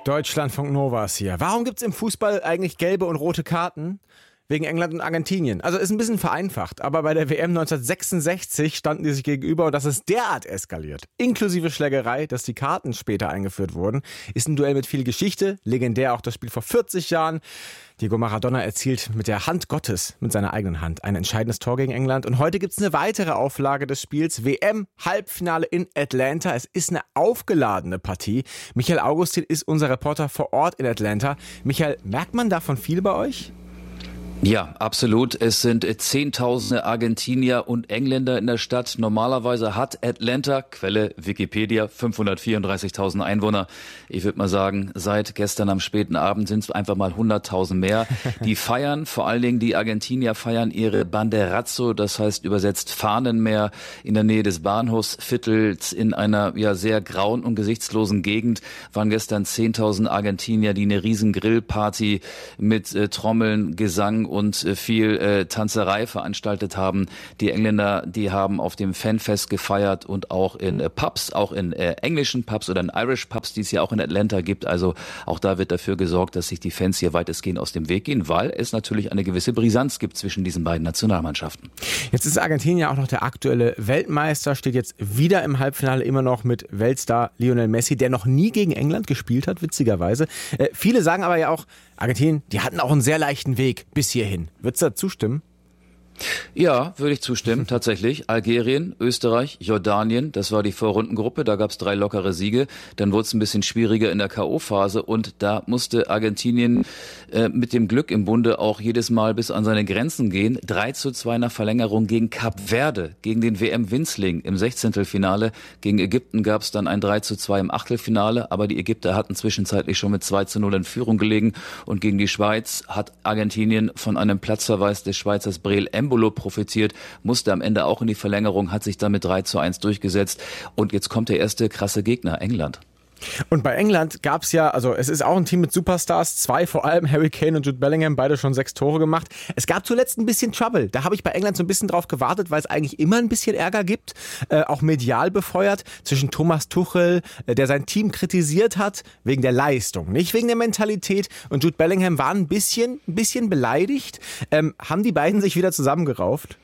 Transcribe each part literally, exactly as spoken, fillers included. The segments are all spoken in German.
Deutschlandfunk Nova ist hier. Warum gibt es im Fußball eigentlich gelbe und rote Karten? Wegen England und Argentinien. Also ist ein bisschen vereinfacht, aber bei der W M neunzehnhundertsechsundsechzig standen die sich gegenüber und das ist derart eskaliert. Inklusive Schlägerei, dass die Karten später eingeführt wurden. Ist ein Duell mit viel Geschichte, legendär auch das Spiel vor vierzig Jahren. Diego Maradona erzielt mit der Hand Gottes, mit seiner eigenen Hand, ein entscheidendes Tor gegen England. Und heute gibt es eine weitere Auflage des Spiels. W M-Halbfinale in Atlanta. Es ist eine aufgeladene Partie. Michael Augustin ist unser Reporter vor Ort in Atlanta. Michael, merkt man davon viel bei euch? Ja, absolut. Es sind Zehntausende Argentinier und Engländer in der Stadt. Normalerweise hat Atlanta, Quelle Wikipedia, fünfhundertvierunddreißigtausend Einwohner. Ich würde mal sagen, seit gestern am späten Abend sind es einfach mal hunderttausend mehr. Die feiern, vor allen Dingen die Argentinier feiern ihre Banderazzo, das heißt übersetzt Fahnenmeer in der Nähe des Bahnhofsviertels in einer ja sehr grauen und gesichtslosen Gegend. Waren gestern zehntausend Argentinier, die eine riesen Grillparty mit äh, Trommeln, Gesang und viel äh, Tanzerei veranstaltet haben. Die Engländer, die haben auf dem Fanfest gefeiert und auch in äh, Pubs, auch in äh, englischen Pubs oder in Irish Pubs, die es ja auch in Atlanta gibt. Also auch da wird dafür gesorgt, dass sich die Fans hier weitestgehend aus dem Weg gehen, weil es natürlich eine gewisse Brisanz gibt zwischen diesen beiden Nationalmannschaften. Jetzt ist Argentinien ja auch noch der aktuelle Weltmeister, steht jetzt wieder im Halbfinale immer noch mit Weltstar Lionel Messi, der noch nie gegen England gespielt hat, witzigerweise. Äh, viele sagen aber ja auch, Argentinien, die hatten auch einen sehr leichten Weg bis hierhin. Würdest du da zustimmen? Ja, würde ich zustimmen, tatsächlich. Algerien, Österreich, Jordanien, das war die Vorrundengruppe, da gab es drei lockere Siege. Dann wurde es ein bisschen schwieriger in der K O-Phase und da musste Argentinien äh, mit dem Glück im Bunde auch jedes Mal bis an seine Grenzen gehen. drei zu zwei nach Verlängerung gegen Kap Verde, gegen den W M-Winzling im Sechzehntelfinale. Gegen Ägypten gab es dann ein drei zu zwei im Achtelfinale, aber die Ägypter hatten zwischenzeitlich schon mit zwei zu null in Führung gelegen. Und gegen die Schweiz hat Argentinien von einem Platzverweis des Schweizers Breel Embolo profitiert, musste am Ende auch in die Verlängerung, hat sich dann mit drei zu eins durchgesetzt. Und jetzt kommt der erste krasse Gegner, England. Und bei England gab es ja, also es ist auch ein Team mit Superstars, zwei vor allem, Harry Kane und Jude Bellingham, beide schon sechs Tore gemacht. Es gab zuletzt ein bisschen Trouble. Da habe ich bei England so ein bisschen drauf gewartet, weil es eigentlich immer ein bisschen Ärger gibt, äh, auch medial befeuert, zwischen Thomas Tuchel, äh, der sein Team kritisiert hat, wegen der Leistung, nicht wegen der Mentalität. Und Jude Bellingham war ein bisschen, ein bisschen beleidigt. Ähm, haben die beiden sich wieder zusammengerauft?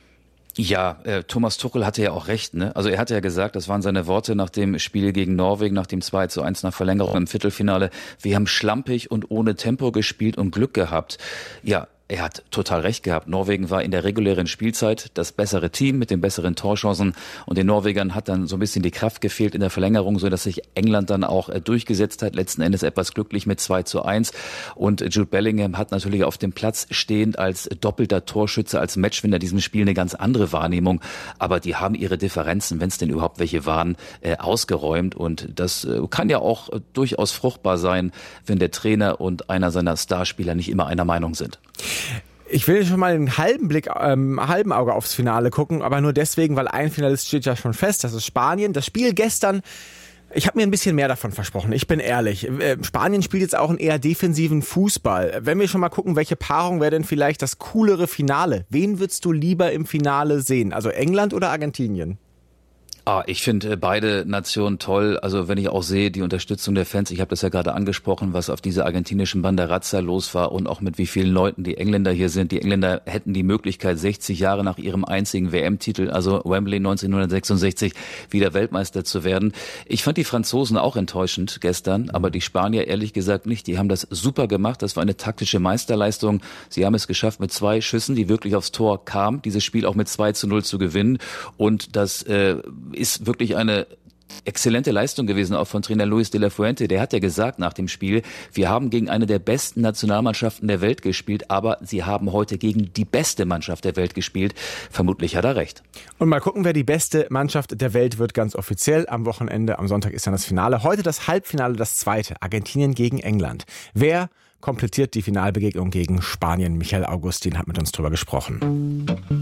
Ja, äh, Thomas Tuchel hatte ja auch recht, ne? Also er hatte ja gesagt, das waren seine Worte nach dem Spiel gegen Norwegen, nach dem zwei zu eins nach Verlängerung im Viertelfinale. Wir haben schlampig und ohne Tempo gespielt und Glück gehabt. Ja, er hat total recht gehabt. Norwegen war in der regulären Spielzeit das bessere Team mit den besseren Torchancen und den Norwegern hat dann so ein bisschen die Kraft gefehlt in der Verlängerung, so dass sich England dann auch durchgesetzt hat, letzten Endes etwas glücklich mit zwei zu eins. Und Jude Bellingham hat natürlich auf dem Platz stehend als doppelter Torschütze, als Matchwinner diesem Spiel eine ganz andere Wahrnehmung. Aber die haben ihre Differenzen, wenn es denn überhaupt welche waren, ausgeräumt. Und das kann ja auch durchaus fruchtbar sein, wenn der Trainer und einer seiner Starspieler nicht immer einer Meinung sind. Ich will schon mal einen halben Blick, ähm, halben Auge aufs Finale gucken, aber nur deswegen, weil ein Finalist steht ja schon fest, das ist Spanien. Das Spiel gestern, ich habe mir ein bisschen mehr davon versprochen, ich bin ehrlich. Äh, Spanien spielt jetzt auch einen eher defensiven Fußball. Wenn wir schon mal gucken, welche Paarung wäre denn vielleicht das coolere Finale? Wen würdest du lieber im Finale sehen? Also England oder Argentinien? Ah, ich finde beide Nationen toll. Also wenn ich auch sehe, die Unterstützung der Fans, ich habe das ja gerade angesprochen, was auf dieser argentinischen Banderazza los war und auch mit wie vielen Leuten die Engländer hier sind. Die Engländer hätten die Möglichkeit, sechzig Jahre nach ihrem einzigen W M-Titel, also Wembley neunzehnhundertsechsundsechzig, wieder Weltmeister zu werden. Ich fand die Franzosen auch enttäuschend gestern, aber die Spanier ehrlich gesagt nicht. Die haben das super gemacht. Das war eine taktische Meisterleistung. Sie haben es geschafft, mit zwei Schüssen, die wirklich aufs Tor kamen, dieses Spiel auch mit zwei zu null zu gewinnen. Und das äh, ist wirklich eine exzellente Leistung gewesen, auch von Trainer Luis de la Fuente. Der hat ja gesagt nach dem Spiel, wir haben gegen eine der besten Nationalmannschaften der Welt gespielt, aber sie haben heute gegen die beste Mannschaft der Welt gespielt. Vermutlich hat er recht. Und mal gucken, wer die beste Mannschaft der Welt wird, ganz offiziell. Am Wochenende, am Sonntag ist dann das Finale. Heute das Halbfinale, das zweite. Argentinien gegen England. Wer komplettiert die Finalbegegnung gegen Spanien? Michael Augustin hat mit uns drüber gesprochen.